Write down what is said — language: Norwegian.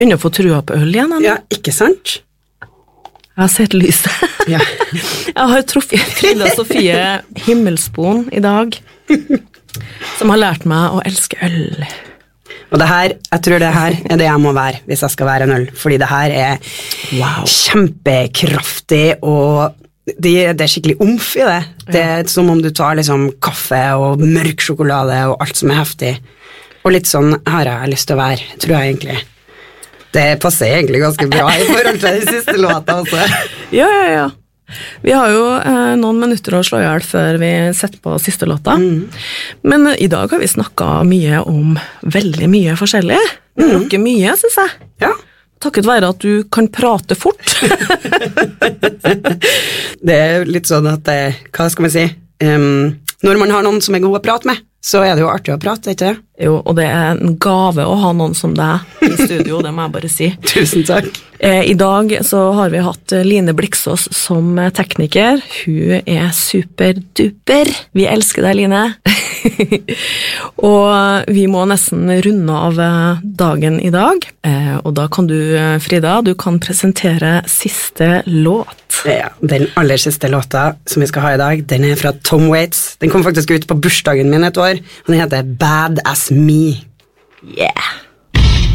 Begynner å få trua på øl igjen, eller? Ja, ikke sant? Jeg har sett lyset. Ja. Jeg har truffet Frida Sofie Himmelsboen i dag, som har lært meg å elske øl. Og det her, jeg tror det her er det jeg må være hvis jeg skal være en øl, fordi det her er kjempekraftig, og det er skikkelig omf i det. Det er som om du tar liksom kaffe og mørk sjokolade og alt som er heftig. Og litt sånn har jeg lyst til å være, tror jeg egentlig. Det passer egentlig ganske bra i forhold til den siste låta også. Ja. Vi har jo noen minutter å slå i hjel før vi setter på siste låta. Men i dag har vi snakket mye om veldig mye forskjellig. Det er noe mye, synes jeg. Ja. Takket være at du kan prate fort. Det er litt sånn at, hva skal man si, når man har noen som er god å prate med, så er det jo artig å prate, ikke det? Jo, og det er en gave å ha noen som deg i studio, det må jeg bare si. Tusen takk. I dag så har vi hatt Line Bliksås som tekniker. Hun er superduper. Vi elsker deg, Line. Og vi må nesten runde av dagen i dag. Og da kan du, Frida, du kan presentere siste låt. Ja, den aller siste låta som vi skal ha i dag, den er fra Tom Waits. Den kom faktisk ut på bursdagen min et år, og den heter Bad As Me. Yeah!